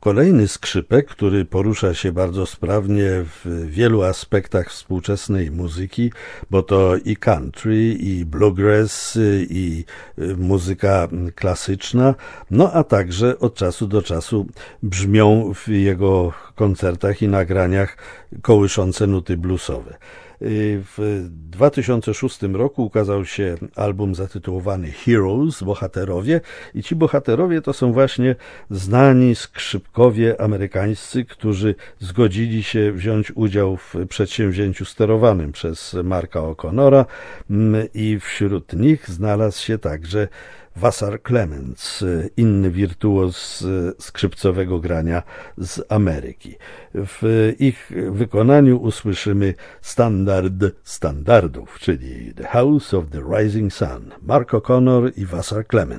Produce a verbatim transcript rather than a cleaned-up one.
Kolejny skrzypek, który porusza się bardzo sprawnie w wielu aspektach współczesnej muzyki, bo to i country, i bluegrass, i muzyka klasyczna, no a także od czasu do czasu brzmią w jego koncertach i nagraniach kołyszące nuty bluesowe. W dwa tysiące szóstym roku ukazał się album zatytułowany Heroes, bohaterowie, i ci bohaterowie to są właśnie znani skrzypkowie amerykańscy, którzy zgodzili się wziąć udział w przedsięwzięciu sterowanym przez Marka O'Connora, i wśród nich znalazł się także Vassar Clements, inny wirtuoz skrzypcowego grania z Ameryki. W ich wykonaniu usłyszymy standard standardów, czyli The House of the Rising Sun, Mark O'Connor i Vassar Clements.